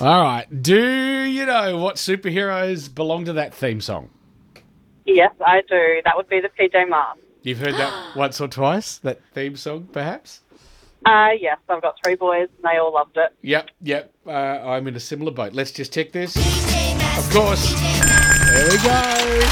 All right. Do you know what superheroes belong to that theme song? Yes, I do. That would be the PJ Masks. You've heard that once or twice, that theme song, perhaps? Yes, I've got 3 boys and they all loved it. Yep. I'm in a similar boat. Let's just check this. Of course. There we go.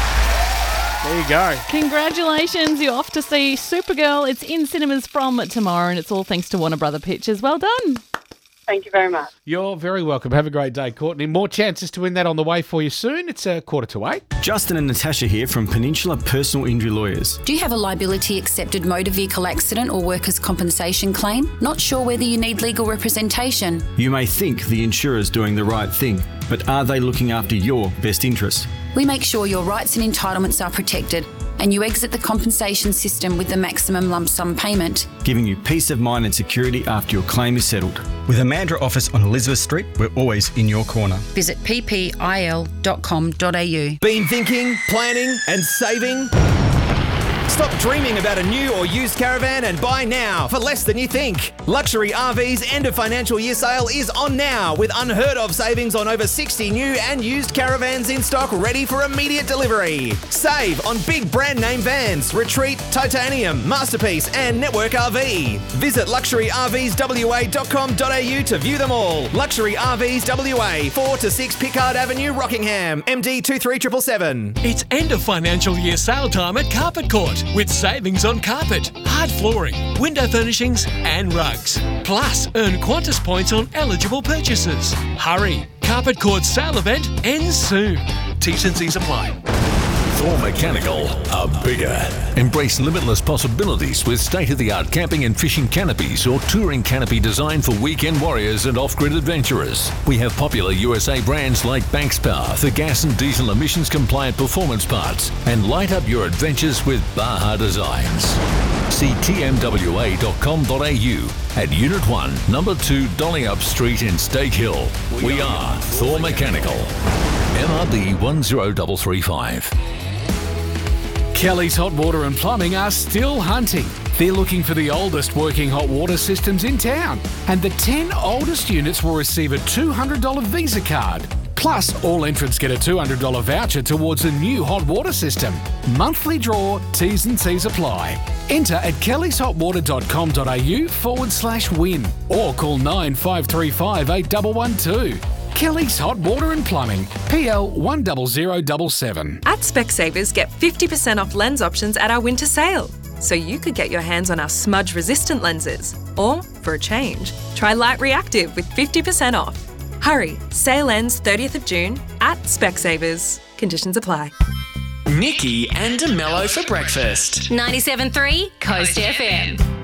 There you go. Congratulations. You're off to see Supergirl. It's in cinemas from tomorrow and it's all thanks to Warner Brother Pictures. Well done. Thank you very much. You're very welcome. Have a great day, Courtney. More chances to win that on the way for you soon. It's 7:45. Justin and Natasha here from Peninsula Personal Injury Lawyers. Do you have a liability accepted motor vehicle accident or workers' compensation claim? Not sure whether you need legal representation? You may think the insurer's doing the right thing, but are they looking after your best interest? We make sure your rights and entitlements are protected and you exit the compensation system with the maximum lump sum payment, giving you peace of mind and security after your claim is settled. With a Mandurah office on Elizabeth Street, we're always in your corner. Visit ppil.com.au. Been thinking, planning and saving? Stop dreaming about a new or used caravan and buy now for less than you think. Luxury RV's end of financial year sale is on now with unheard of savings on over 60 new and used caravans in stock ready for immediate delivery. Save on big brand name vans, Retreat, Titanium, Masterpiece and Network RV. Visit luxuryrvswa.com.au to view them all. Luxury RVs WA, 4 to 6 Pickard Avenue, Rockingham, MD 23777. It's end of financial year sale time at Carpet Court with savings on carpet, hard flooring, window furnishings and rugs. Plus, earn Qantas points on eligible purchases. Hurry! Carpet Court's sale event ends soon. T's and C's apply. Thor Mechanical are bigger. Embrace limitless possibilities with state-of-the-art camping and fishing canopies or touring canopy designed for weekend warriors and off-grid adventurers. We have popular USA brands like Banks Power for gas and diesel emissions compliant performance parts, and light up your adventures with Baja Designs. See tmwa.com.au at Unit 1, Number 2 Dollyup Street in Stake Hill. We are Thor Mechanical. MRB 10335. Kelly's Hot Water and Plumbing are still hunting. They're looking for the oldest working hot water systems in town. And the 10 oldest units will receive a $200 Visa card. Plus, all entrants get a $200 voucher towards a new hot water system. Monthly draw, T's and C's apply. Enter at kellysHotWater.com.au/win or call 9535 8112. Kelly's Hot Water and Plumbing, PL 10077. At Specsavers, get 50% off lens options at our winter sale. So you could get your hands on our smudge-resistant lenses. Or, for a change, try Light Reactive with 50% off. Hurry, sale ends 30th of June at Specsavers. Conditions apply. Nikki and DeMello for breakfast. 97.3 Coast FM.